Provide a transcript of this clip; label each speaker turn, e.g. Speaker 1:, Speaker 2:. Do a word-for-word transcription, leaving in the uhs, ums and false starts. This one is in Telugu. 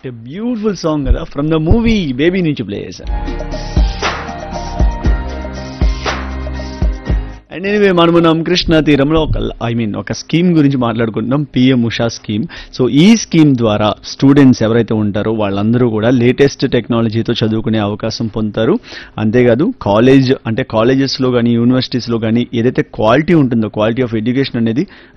Speaker 1: వాట్ ఎ బ్యూటిఫుల్ సాంగ్ కదా, ఫ్రమ్ ద మూవీ బేబీ నుంచి ప్లే చేశారు. అండ్ ఎనివే మనమున్నాం కృష్ణా తీరంలో ఒక ఐ మీన్ ఒక స్కీమ్ గురించి మాట్లాడుకుంటున్నాం, పిఎం ఉషా స్కీమ్. సో ఈ స్కీమ్ ద్వారా స్టూడెంట్స్ ఎవరైతే ఉంటారో వాళ్ళందరూ కూడా లేటెస్ట్ టెక్నాలజీతో చదువుకునే అవకాశం పొందుతారు. అంతేకాదు కాలేజ్ అంటే కాలేజెస్లో కానీ యూనివర్సిటీస్లో కానీ ఏదైతే క్వాలిటీ ఉంటుందో, క్వాలిటీ ఆఫ్ ఎడ్యుకేషన్ అనేది